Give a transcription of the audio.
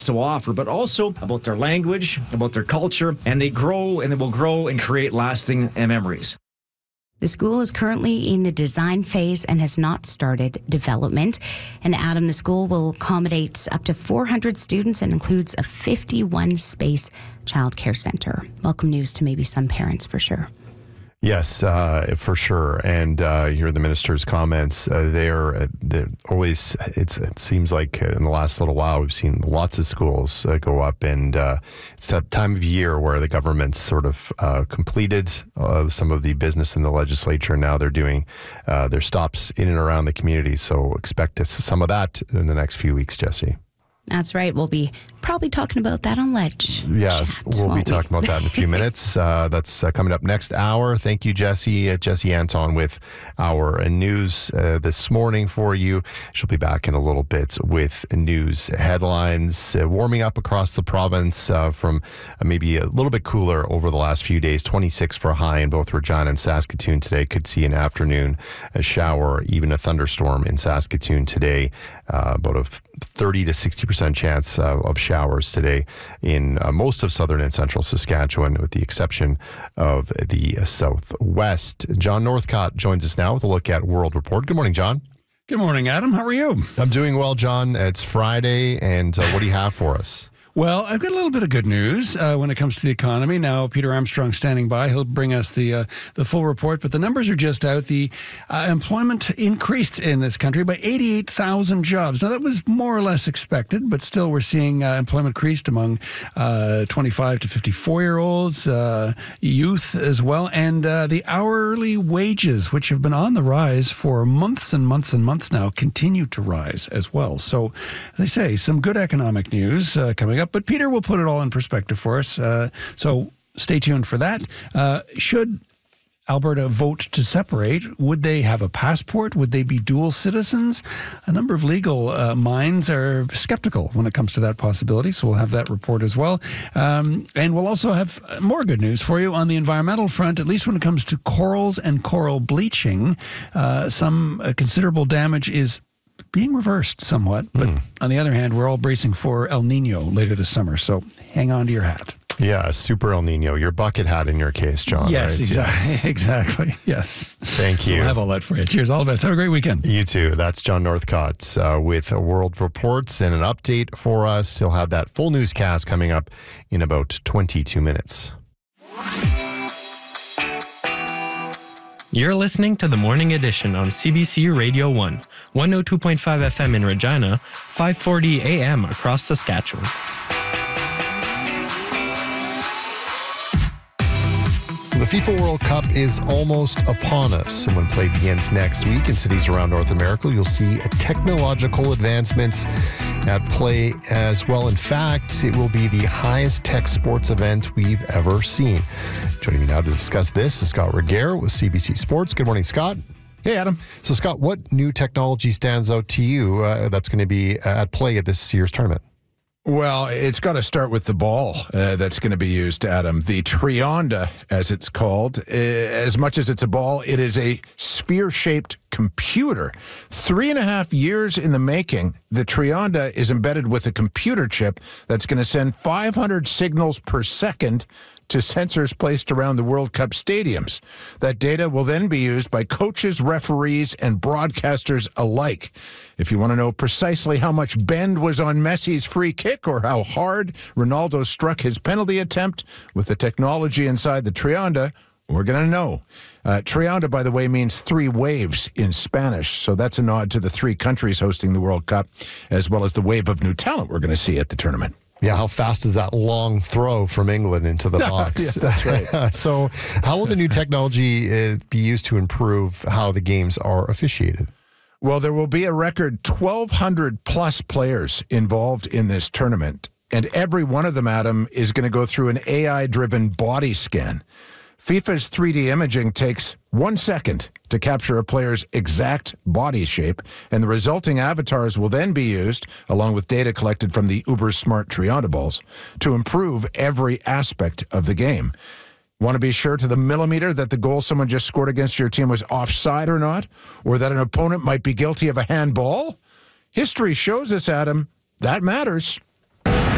to offer, but also about their language, about their culture, and they will grow and create lasting memories. The school is currently in the design phase and has not started development. And Adam, the school will accommodate up to 400 students and includes a 51-space childcare center. Welcome news to maybe some parents for sure. Yes, for sure. And you hear the minister's comments. They're always, it seems like in the last little while, we've seen lots of schools go up. And it's that time of year where the government's sort of completed some of the business in the legislature. Now they're doing their stops in and around the community. So expect some of that in the next few weeks, Jesse. That's right. We'll be probably talking about that on Ledge. Yeah, we'll be talking about that in a few minutes. That's coming up next hour. Thank you, Jesse. Jesse Anton with our news this morning for you. She'll be back in a little bit with news headlines. Warming up across the province from maybe a little bit cooler over the last few days. 26 for a high in both Regina and Saskatoon today. Could see an afternoon, a shower, even a thunderstorm in Saskatoon today. About a 30 to 60% chance of showers today in most of southern and central Saskatchewan, with the exception of the southwest. John Northcott joins us now with a look at World Report. Good morning, John. Good morning, Adam. How are you? I'm doing well, John. It's Friday, and what do you have for us? Well, I've got a little bit of good news when it comes to the economy. Now, Peter Armstrong standing by. He'll bring us the full report, but the numbers are just out. The employment increased in this country by 88,000 jobs. Now, that was more or less expected, but still we're seeing employment increased among 25 to 54-year-olds, youth as well, and the hourly wages, which have been on the rise for months and months and months now, continue to rise as well. So, as I say, some good economic news coming up. But Peter will put it all in perspective for us. So stay tuned for that. Should Alberta vote to separate, would they have a passport? Would they be dual citizens? A number of legal minds are skeptical when it comes to that possibility. So we'll have that report as well. And we'll also have more good news for you on the environmental front, at least when it comes to corals and coral bleaching. Some considerable damage is being reversed somewhat, but on the other hand, we're all bracing for El Nino later this summer, so hang on to your hat. Yeah, super El Nino. Your bucket hat in your case, John. Yes, right? exactly. Exactly. Yes. Thank you. So we'll have all that for you. Cheers. All the best. Have a great weekend. You too. That's John Northcott with World Reports and an update for us. He'll have that full newscast coming up in about 22 minutes. You're listening to the Morning Edition on CBC Radio 1, 102.5 FM in Regina, 540 AM across Saskatchewan. The FIFA World Cup is almost upon us, and when play begins next week in cities around North America, you'll see technological advancements at play as well. In fact, it will be the highest tech sports event we've ever seen. Joining me now to discuss this is Scott Regehr with CBC Sports. Good morning, Scott. Hey, Adam. So, Scott, what new technology stands out to you that's going to be at play at this year's tournament? Well, it's got to start with the ball that's going to be used, Adam. The Trianda, as it's called. As much as it's a ball, it is a sphere-shaped computer. 3.5 years in the making, the Trianda is embedded with a computer chip that's going to send 500 signals per second to sensors placed around the World Cup stadiums. That data will then be used by coaches, referees, and broadcasters alike. If you want to know precisely how much bend was on Messi's free kick or how hard Ronaldo struck his penalty attempt with the technology inside the Trianda, we're going to know. Trianda, by the way, means 3 waves in Spanish, so that's a nod to the 3 countries hosting the World Cup, as well as the wave of new talent we're going to see at the tournament. Yeah, how fast is that long throw from England into the box? Yeah, that's right. So how will the new technology be used to improve how the games are officiated? Well, there will be a record 1,200 plus players involved in this tournament, and every one of them, Adam, is going to go through an AI-driven body scan. FIFA's 3D imaging takes 1 second to capture a player's exact body shape, and the resulting avatars will then be used, along with data collected from the uber smart Trianda balls, to improve every aspect of the game. Want to be sure to the millimeter that the goal someone just scored against your team was offside or not, or that an opponent might be guilty of a handball? History shows us, Adam, that matters.